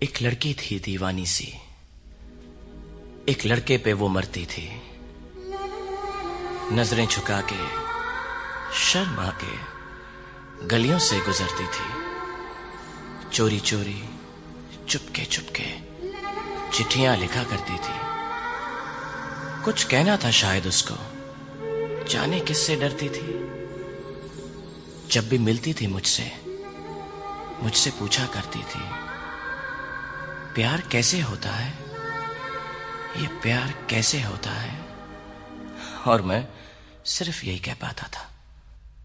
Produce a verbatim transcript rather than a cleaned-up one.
एक लड़की थी दीवानी सी, एक लड़के पे वो मरती थी। नजरें झुका के शर्मा के गलियों से गुजरती थी। चोरी चोरी चुपके चुपके चिट्ठियां लिखा करती थी। कुछ कहना था शायद उसको, जाने किससे डरती थी। जब भी मिलती थी मुझसे मुझसे पूछा करती थी, प्यार कैसे होता है, ये प्यार कैसे होता है। और मैं सिर्फ यही कह पाता था।